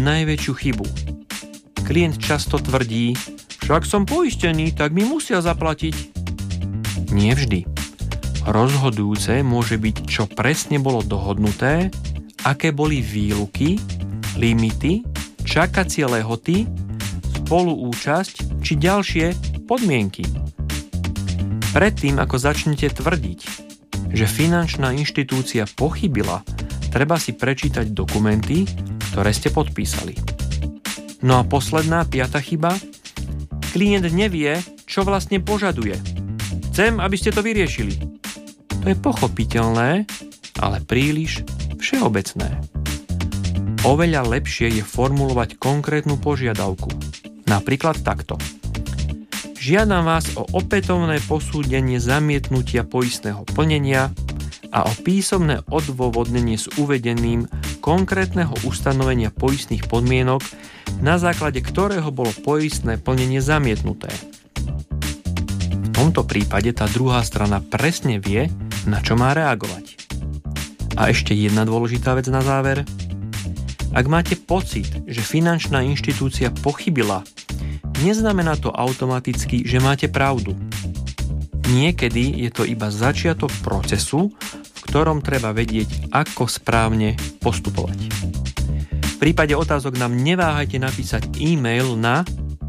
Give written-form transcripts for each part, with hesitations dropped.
najväčšiu chybu. Klient často tvrdí, však som poistený, tak mi musia zaplatiť. Nie vždy. Rozhodujúce môže byť, čo presne bolo dohodnuté, aké boli výluky, limity, čakacie lehoty, spoluúčasť či ďalšie podmienky. Predtým, ako začnete tvrdiť, že finančná inštitúcia pochybila, treba si prečítať dokumenty, ktoré ste podpísali. No a posledná, 5. chyba. Klient nevie, čo vlastne požaduje. Chcem, aby ste to vyriešili. To je pochopiteľné, ale príliš všeobecné. Oveľa lepšie je formulovať konkrétnu požiadavku. Napríklad takto. Žiadam vás o opätovné posúdenie zamietnutia poistného plnenia a o písomné odôvodnenie s uvedením konkrétneho ustanovenia poistných podmienok, na základe ktorého bolo poistné plnenie zamietnuté. V tomto prípade tá druhá strana presne vie, na čo má reagovať. A ešte jedna dôležitá vec na záver. Ak máte pocit, že finančná inštitúcia pochybila, neznamená to automaticky, že máte pravdu. Niekedy je to iba začiatok procesu, v ktorom treba vedieť, ako správne postupovať. V prípade otázok nám neváhajte napísať e-mail na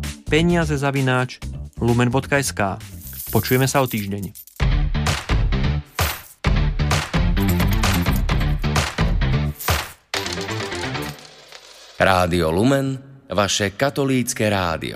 peniaze@lumen.sk. Počujeme sa o týždeň. Rádio Lumen, vaše katolícke rádio.